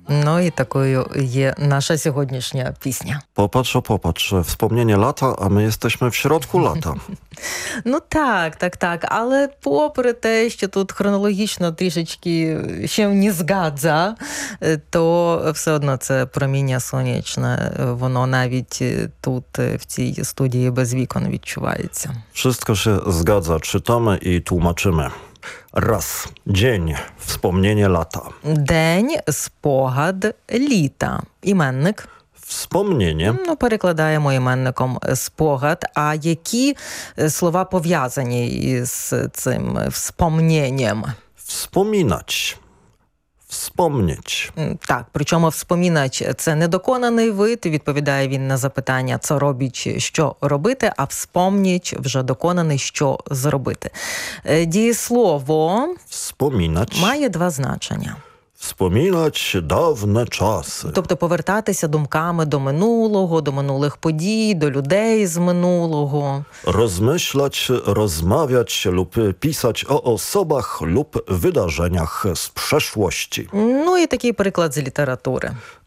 Ну і такою є наша сьогоднішня пісня. Popatrz, wspomnienie lata, a my jesteśmy w środku lata. Ну так. Але попри те, що тут хронологічно трішечки ще не згадza, то все одно це проміння сонячне, воно навіть тут, в цій студії без вікон відчувається. Wszystko się zgadza, czytamy i tłumaczymy. Raz. Dzień. Wspomnienie lata. День, спогад, літа. Іменник. Wspomnienie. Ну, перекладаємо іменником спогад. А які слова пов'язані із цим вспомненням? Wspominać. Wspomnieć. Так, причому вспомінач – це недоконаний вид, відповідає він на запитання «co robić», що робити, а вспомніч – вже доконаний, що зробити. Дієслово Wspominać. має два значення. Wspominać dawne czasy. Тобто повертатися думками до минулого, до минулих подій, до людей з минулого. Rozmyślać, rozmawiać lub pisać o osobach lub wydarzeniach z przeszłości. Ну і такий приклад з літератури.